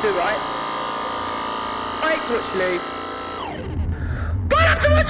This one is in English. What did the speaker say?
do, right? I hate to watch you leave.